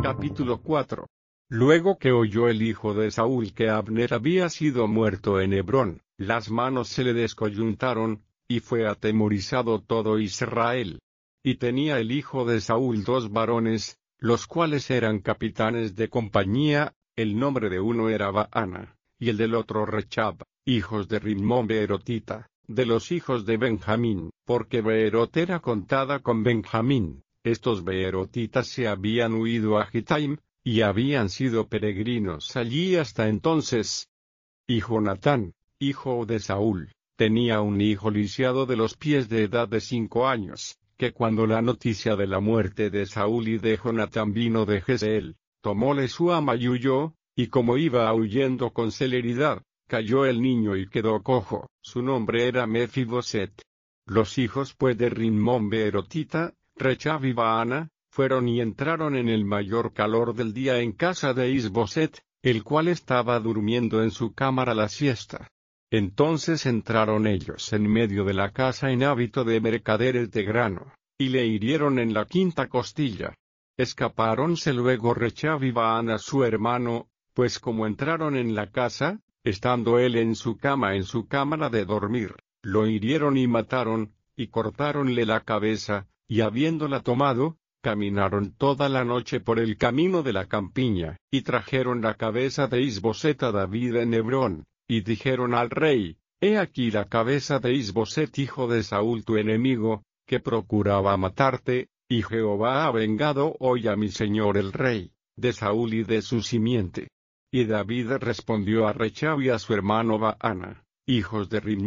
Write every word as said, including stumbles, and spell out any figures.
Capítulo cuatro. Luego que oyó el hijo de Saúl que Abner había sido muerto en Hebrón, las manos se le descoyuntaron, y fue atemorizado todo Israel. Y tenía el hijo de Saúl dos varones, los cuales eran capitanes de compañía, el nombre de uno era Baana, y el del otro Rechab, hijos de Rimón Beerotita, de los hijos de Benjamín, porque Beerot era contada con Benjamín. Estos beerotitas se habían huido a Gitaim, y habían sido peregrinos allí hasta entonces. Y Jonatán, hijo de Saúl, tenía un hijo lisiado de los pies de edad de cinco años, que cuando la noticia de la muerte de Saúl y de Jonatán vino de Jezreel, tomóle su ama y huyó, y como iba huyendo con celeridad, cayó el niño y quedó cojo. Su nombre era Mefiboset. Los hijos pues de Rimón Beerotita, Rechab y Baana, fueron y entraron en el mayor calor del día en casa de Isboset, el cual estaba durmiendo en su cámara la siesta. Entonces entraron ellos en medio de la casa en hábito de mercaderes de grano, y le hirieron en la quinta costilla. Escapáronse luego Rechab y Baana su hermano, pues como entraron en la casa, estando él en su cama en su cámara de dormir, lo hirieron y mataron, y cortáronle la cabeza, y habiéndola tomado, caminaron toda la noche por el camino de la campiña, y trajeron la cabeza de Isboset a David en Hebrón, y dijeron al rey: He aquí la cabeza de Isboset hijo de Saúl tu enemigo, que procuraba matarte, y Jehová ha vengado hoy a mi señor el rey, de Saúl y de su simiente. Y David respondió a Rechab y a su hermano Baana, hijos de Rim